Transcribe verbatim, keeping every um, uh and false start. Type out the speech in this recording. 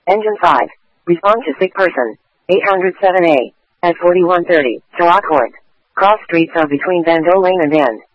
Engine five. Respond to sick person. eight hundred seven A. At forty-one thirty. Salah Court. Cross streets are between Van Dole Lane and N.